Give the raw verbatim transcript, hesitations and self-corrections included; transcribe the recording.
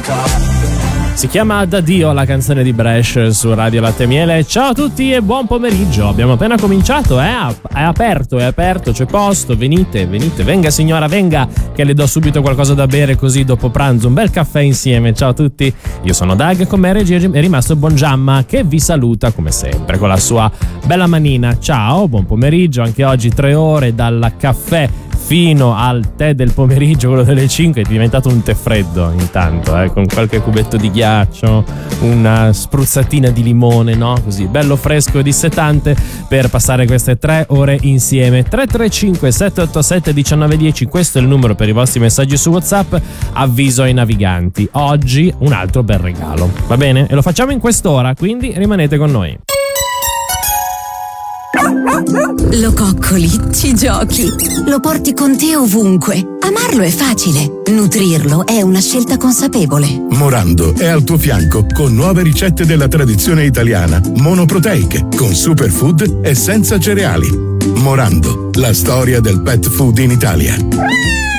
Si chiama D'addio la canzone di Bresh su Radio Latte e Miele. Ciao a tutti e buon pomeriggio. Abbiamo appena cominciato, eh? È aperto, è aperto, c'è posto. Venite, venite, venga signora, venga, che le do subito qualcosa da bere così dopo pranzo. Un bel caffè insieme. Ciao a tutti. Io sono Doug, con me regia è rimasto Bongiamma, che vi saluta come sempre con la sua bella manina. Ciao, buon pomeriggio. Anche oggi tre ore dal caffè fino al tè del pomeriggio, quello delle cinque, è diventato un tè freddo intanto, eh, con qualche cubetto di ghiaccio, una spruzzatina di limone, no? Così, bello fresco e dissetante per passare queste tre ore insieme. tre tre cinque sette otto sette uno nove uno zero, questo è il numero per i vostri messaggi su WhatsApp. Avviso ai naviganti, oggi un altro bel regalo, va bene? E lo facciamo in quest'ora, quindi rimanete con noi. Lo coccoli, ci giochi, lo porti con te ovunque. Amarlo è facile, nutrirlo è una scelta consapevole. Morando è al tuo fianco con nuove ricette della tradizione italiana, monoproteiche, con superfood e senza cereali. Morando, la storia del pet food in Italia.